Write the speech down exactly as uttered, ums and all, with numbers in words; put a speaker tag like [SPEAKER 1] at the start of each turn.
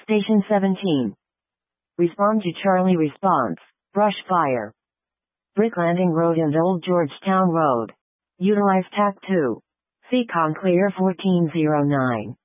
[SPEAKER 1] Station seventeen. Respond to Charlie response. Brush fire. Brick Landing Road and Old Georgetown Road. Utilize T A C two. Seacon clear fourteen oh nine.